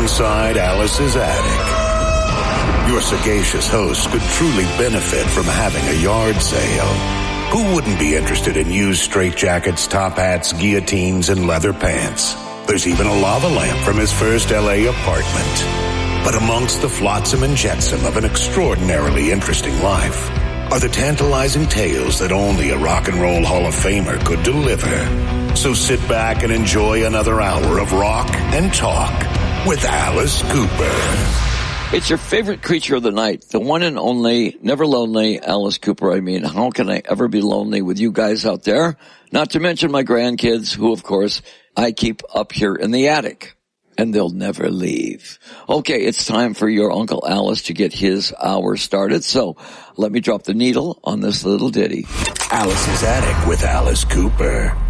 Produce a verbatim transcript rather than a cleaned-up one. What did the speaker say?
inside Alice's attic. Your sagacious host could truly benefit from having a yard sale. Who wouldn't be interested in used straitjackets, top hats, guillotines, and leather pants? There's even a lava lamp from his first L A apartment. But amongst the flotsam and jetsam of an extraordinarily interesting life are the tantalizing tales that only a rock and roll Hall of Famer could deliver. So sit back and enjoy another hour of rock and talk with Alice Cooper. It's your favorite creature of the night, the one and only, never lonely, Alice Cooper. I mean, how can I ever be lonely with you guys out there? Not to mention my grandkids, who, of course, I keep up here in the attic. And they'll never leave. Okay, it's time for your Uncle Alice to get his hour started. So let me drop the needle on this little ditty. Alice's Attic with Alice Cooper.